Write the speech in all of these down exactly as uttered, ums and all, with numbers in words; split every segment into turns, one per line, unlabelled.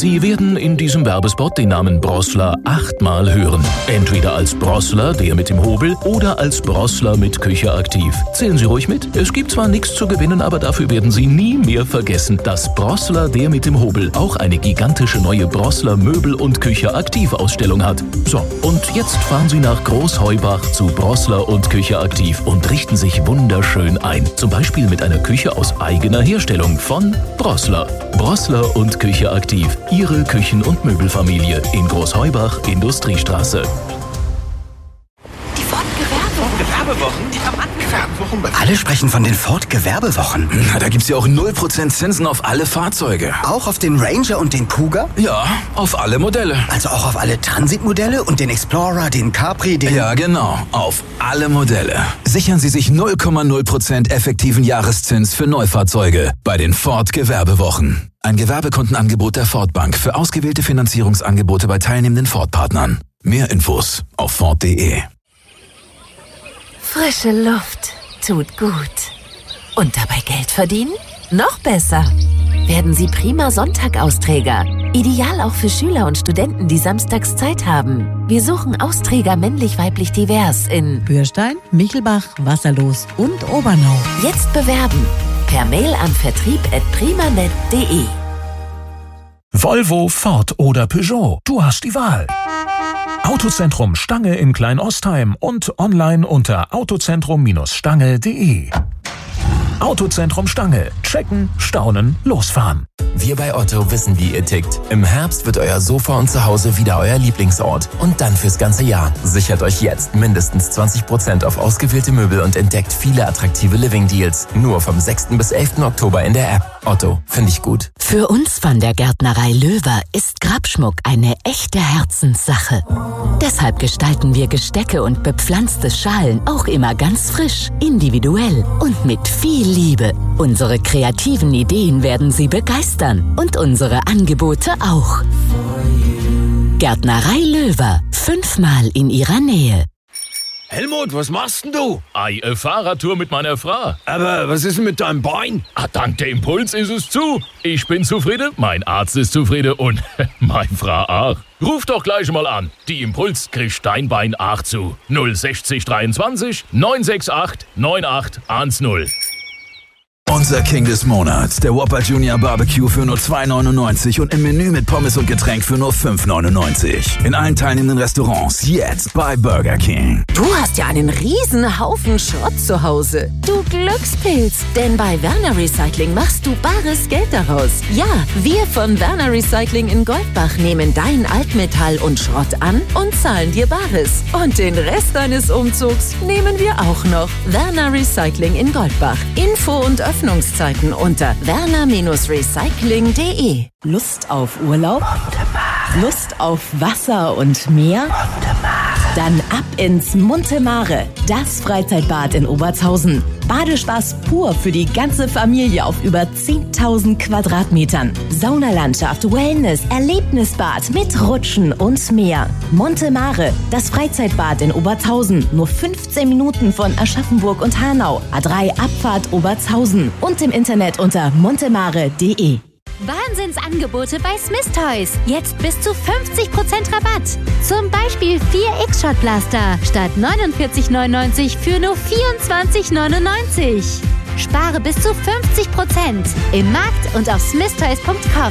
Sie werden in diesem Werbespot den Namen Brossler achtmal hören. Entweder als Brossler, der mit dem Hobel, oder als Brossler mit Küche aktiv. Zählen Sie ruhig mit. Es gibt zwar nichts zu gewinnen, aber dafür werden Sie nie mehr vergessen, dass Brossler, der mit dem Hobel, auch eine gigantische neue Brossler Möbel- und Küche aktiv Ausstellung hat. So, und jetzt fahren Sie nach Großheubach zu Brossler und Küche aktiv und richten sich wunderschön ein. Zum Beispiel mit einer Küche aus eigener Herstellung von Brossler. Brossler und Küche aktiv. Ihre Küchen- und Möbelfamilie in Großheubach, Industriestraße.
Die Ford-Gewerbewochen.
Gewerbewochen?
Die
Gewerbewochen bei
Alle sprechen von den Ford-Gewerbewochen.
Na, da gibt's ja auch null Prozent Zinsen auf alle Fahrzeuge.
Auch auf den Ranger und den Kuga?
Ja, auf alle Modelle.
Also auch auf alle Transitmodelle und den Explorer, den Capri, den...
Ja, genau. Auf alle Modelle. Sichern Sie sich null Komma null Prozent effektiven Jahreszins für Neufahrzeuge bei den Ford-Gewerbewochen. Ein Gewerbekundenangebot der Ford Bank für ausgewählte Finanzierungsangebote bei teilnehmenden Ford-Partnern. Mehr Infos auf Ford punkt de.
Frische Luft tut gut. Und dabei Geld verdienen? Noch besser. Werden Sie prima Sonntag-Austräger. Ideal auch für Schüler und Studenten, die samstags Zeit haben. Wir suchen Austräger männlich-weiblich divers in
Bürstein, Michelbach, Wasserlos und Obernau.
Jetzt bewerben. Per Mail an vertrieb at primanet punkt de.
Volvo, Ford oder Peugeot. Du hast die Wahl. Autozentrum Stange in Kleinostheim und online unter autozentrum Stange punkt de. Autozentrum Stange. Checken, staunen, losfahren.
Wir bei Otto wissen, wie ihr tickt. Im Herbst wird euer Sofa und Zuhause wieder euer Lieblingsort. Und dann fürs ganze Jahr. Sichert euch jetzt mindestens zwanzig Prozent auf ausgewählte Möbel und entdeckt viele attraktive Living-Deals. Nur vom sechsten bis elften Oktober in der App. Otto, finde ich gut.
Für uns von der Gärtnerei Löwer ist Grabschmuck eine echte Herzenssache. Deshalb gestalten wir Gestecke und bepflanzte Schalen auch immer ganz frisch, individuell und mit viel Liebe. Unsere kreativen Ideen werden Sie begeistern und unsere Angebote auch. Gärtnerei Löwer, fünfmal in Ihrer Nähe.
Helmut, was machst denn du?
Ei, eine Fahrradtour mit meiner Frau.
Aber was ist denn mit deinem Bein?
Ah, dank der Impuls ist es zu. Ich bin zufrieden, mein Arzt ist zufrieden und meine Frau auch. Ruf doch gleich mal an. Die Impuls kriegt dein Bein auch zu. null sechzig dreiundzwanzig neun sechs acht neun acht eins null.
Unser King des Monats, der Whopper Junior Barbecue für nur zwei neunundneunzig und im Menü mit Pommes und Getränk für nur fünf neunundneunzig. In allen teilnehmenden Restaurants jetzt bei Burger King.
Du hast ja einen riesen Haufen Schrott zu Hause. Du Glückspilz, denn bei Werner Recycling machst du bares Geld daraus. Ja, wir von Werner Recycling in Goldbach nehmen dein Altmetall und Schrott an und zahlen dir Bares. Und den Rest deines Umzugs nehmen wir auch noch. Werner Recycling in Goldbach. Info und Öffnungszeiten unter werner Recycling punkt de.
Lust auf Urlaub? Lust auf Wasser und Meer? Dann ab ins Monte Mare, das Freizeitbad in Obertshausen. Badespaß pur für die ganze Familie auf über zehntausend Quadratmetern. Saunalandschaft, Wellness, Erlebnisbad mit Rutschen und mehr. Monte Mare, das Freizeitbad in Obertshausen. Nur fünfzehn Minuten von Aschaffenburg und Hanau. A drei Abfahrt Obertshausen. Und im Internet unter montemare punkt de.
Wahnsinnsangebote bei Smith Toys. Jetzt bis zu fünfzig Prozent Rabatt. Zum Beispiel vier X-Shot Blaster statt neunundvierzig neunundneunzig für nur vierundzwanzig neunundneunzig. Spare bis zu fünfzig Prozent im Markt und auf smith toys punkt com.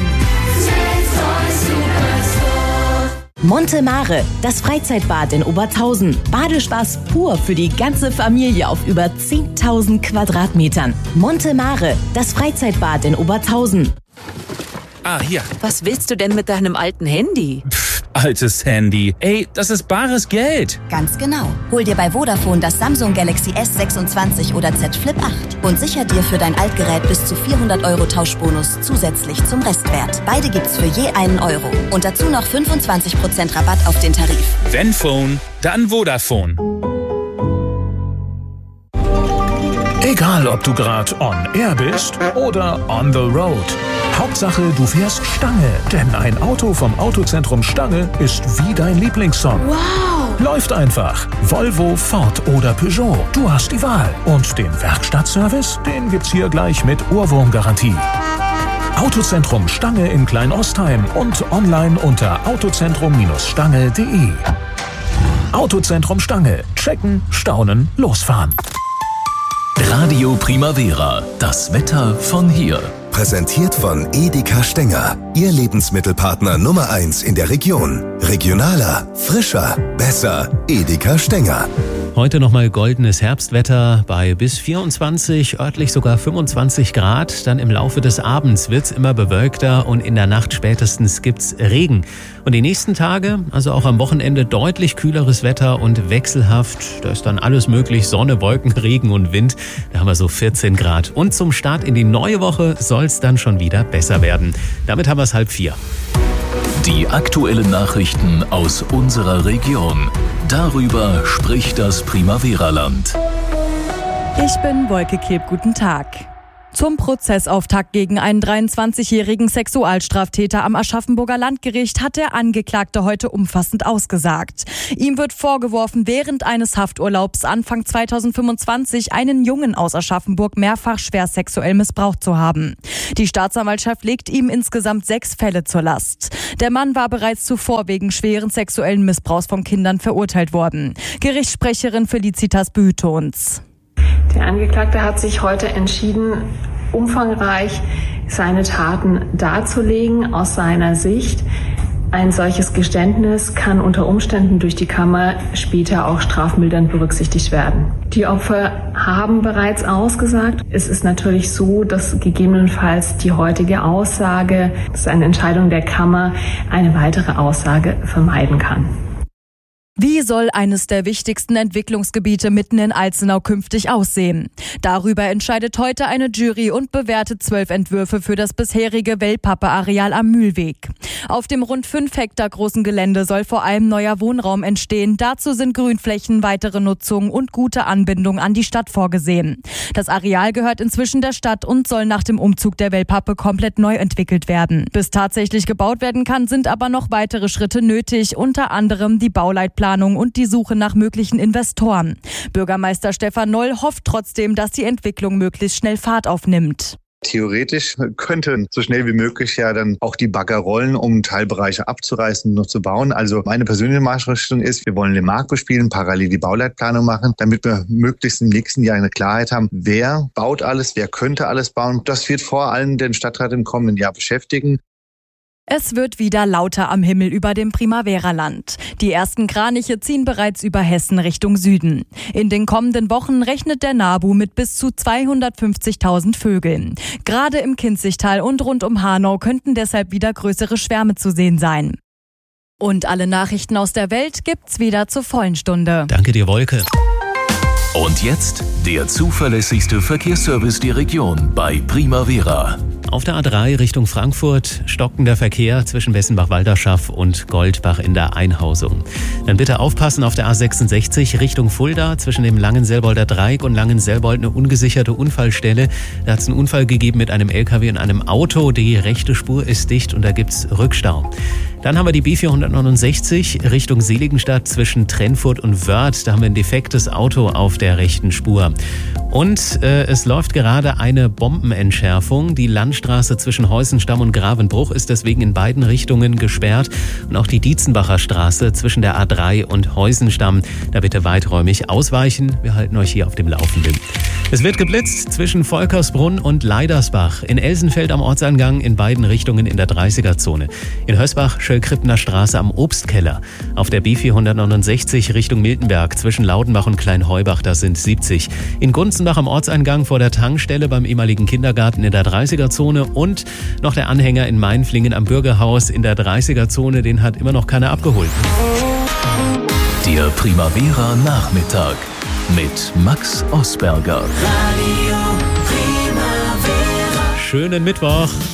Monte Mare, das Freizeitbad in Obertshausen. Badespaß pur für die ganze Familie auf über zehntausend Quadratmetern. Monte Mare, das Freizeitbad in Obertshausen.
Ah, hier.
Was willst du denn mit deinem alten Handy?
Pff, altes Handy. Ey, das ist bares Geld.
Ganz genau. Hol dir bei Vodafone das Samsung Galaxy S sechsundzwanzig oder Z Flip acht und sicher dir für dein Altgerät bis zu vierhundert Euro Tauschbonus zusätzlich zum Restwert. Beide gibt's für je einen Euro. Und dazu noch fünfundzwanzig Prozent Rabatt auf den Tarif.
Wenn Phone, dann Vodafone.
Egal, ob du gerade on air bist oder on the road. Hauptsache, du fährst Stange. Denn ein Auto vom Autozentrum Stange ist wie dein Lieblingssong.
Wow!
Läuft einfach. Volvo, Ford oder Peugeot. Du hast die Wahl. Und den Werkstattservice, den gibt's hier gleich mit Ohrwurmgarantie. Autozentrum Stange in Kleinostheim und online unter autozentrum Stange punkt de. Autozentrum Stange. Checken, staunen, losfahren.
Radio Primavera. Das Wetter von hier.
Präsentiert von Edeka Stenger. Ihr Lebensmittelpartner Nummer eins in der Region. Regionaler, frischer, besser. Edeka Stenger.
Heute nochmal goldenes Herbstwetter bei bis vierundzwanzig, örtlich sogar fünfundzwanzig Grad. Dann im Laufe des Abends wird's immer bewölkter und in der Nacht spätestens gibt's Regen. Und die nächsten Tage, also auch am Wochenende, deutlich kühleres Wetter und wechselhaft. Da ist dann alles möglich, Sonne, Wolken, Regen und Wind. Da haben wir so vierzehn Grad. Und zum Start in die neue Woche soll's dann schon wieder besser werden. Damit haben wir es halb vier.
Die aktuellen Nachrichten aus unserer Region. Darüber spricht das Primavera-Land.
Ich bin Wolke Kleb, guten Tag. Zum Prozessauftakt gegen einen dreiundzwanzigjährigen Sexualstraftäter am Aschaffenburger Landgericht hat der Angeklagte heute umfassend ausgesagt. Ihm wird vorgeworfen, während eines Hafturlaubs Anfang zweitausendfünfundzwanzig einen Jungen aus Aschaffenburg mehrfach schwer sexuell missbraucht zu haben. Die Staatsanwaltschaft legt ihm insgesamt sechs Fälle zur Last. Der Mann war bereits zuvor wegen schweren sexuellen Missbrauchs von Kindern verurteilt worden. Gerichtssprecherin Felicitas behüte uns.
Der Angeklagte hat sich heute entschieden, umfangreich seine Taten darzulegen aus seiner Sicht. Ein solches Geständnis kann unter Umständen durch die Kammer später auch strafmildernd berücksichtigt werden. Die Opfer haben bereits ausgesagt. Es ist natürlich so, dass gegebenenfalls die heutige Aussage, das ist eine Entscheidung der Kammer, eine weitere Aussage vermeiden kann.
Wie soll eines der wichtigsten Entwicklungsgebiete mitten in Alzenau künftig aussehen? Darüber entscheidet heute eine Jury und bewertet zwölf Entwürfe für das bisherige Wellpappe-Areal am Mühlweg. Auf dem rund fünf Hektar großen Gelände soll vor allem neuer Wohnraum entstehen. Dazu sind Grünflächen, weitere Nutzung und gute Anbindung an die Stadt vorgesehen. Das Areal gehört inzwischen der Stadt und soll nach dem Umzug der Wellpappe komplett neu entwickelt werden. Bis tatsächlich gebaut werden kann, sind aber noch weitere Schritte nötig, unter anderem die Bauleitplanung und die Suche nach möglichen Investoren. Bürgermeister Stefan Noll hofft trotzdem, dass die Entwicklung möglichst schnell Fahrt aufnimmt.
Theoretisch könnten so schnell wie möglich ja dann auch die Bagger rollen, um Teilbereiche abzureißen und noch zu bauen. Also meine persönliche Marschrichtung ist, wir wollen den Markt bespielen, parallel die Bauleitplanung machen, damit wir möglichst im nächsten Jahr eine Klarheit haben, wer baut alles, wer könnte alles bauen. Das wird vor allem den Stadtrat im kommenden Jahr beschäftigen.
Es wird wieder lauter am Himmel über dem Primavera-Land. Die ersten Kraniche ziehen bereits über Hessen Richtung Süden. In den kommenden Wochen rechnet der NABU mit bis zu zweihundertfünfzigtausend Vögeln. Gerade im Kinzigtal und rund um Hanau könnten deshalb wieder größere Schwärme zu sehen sein. Und alle Nachrichten aus der Welt gibt's wieder zur vollen Stunde.
Danke dir, Wolke.
Und jetzt der zuverlässigste Verkehrsservice der Region bei Primavera.
Auf der A drei Richtung Frankfurt stockender Verkehr zwischen Wessenbach-Walderschaff und Goldbach in der Einhausung. Dann bitte aufpassen auf der A sechsundsechzig Richtung Fulda zwischen dem Langenselbolder Dreieck und Langenselbold eine ungesicherte Unfallstelle. Da hat es einen Unfall gegeben mit einem L K W und einem Auto. Die rechte Spur ist dicht und da gibt's Rückstau. Dann haben wir die B vierhundertneunundsechzig Richtung Seligenstadt zwischen Trennfurt und Wörth. Da haben wir ein defektes Auto auf der rechten Spur. Und äh, es läuft gerade eine Bombenentschärfung. Die Landstraße zwischen Heusenstamm und Gravenbruch ist deswegen in beiden Richtungen gesperrt. Und auch die Dietzenbacher Straße zwischen der A drei und Heusenstamm. Da bitte weiträumig ausweichen. Wir halten euch hier auf dem Laufenden. Es wird geblitzt zwischen Volkersbrunn und Leidersbach. In Elsenfeld am Ortseingang in beiden Richtungen in der dreißiger-Zone. In Hösbach Schöllkrippner Straße am Obstkeller. Auf der B vierhundertneunundsechzig Richtung Miltenberg zwischen Laudenbach und Kleinheubach, das sind siebzig. In Gunzenbach am Ortseingang vor der Tankstelle beim ehemaligen Kindergarten in der dreißiger-Zone und noch der Anhänger in Mainflingen am Bürgerhaus in der dreißiger-Zone, den hat immer noch keiner abgeholt.
Der Primavera Nachmittag mit Max Osberger.
Schönen Mittwoch.